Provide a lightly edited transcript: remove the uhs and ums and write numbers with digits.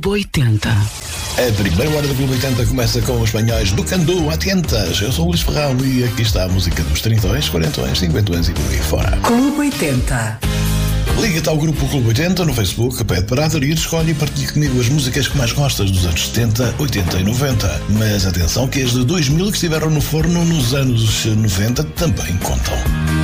Clube 80. A primeira hora do Clube 80 começa com os espanhóis do Candú, Atientas. Eu sou o Luís Ferrão e aqui está a música dos 30, 40, 50 e por aí fora. Clube 80. Liga-te ao grupo Clube 80 no Facebook, pede para aderir, escolhe e partilha comigo as músicas que mais gostas dos anos 70, 80 e 90. Mas atenção que as de 2000 que estiveram no forno nos anos 90 também contam.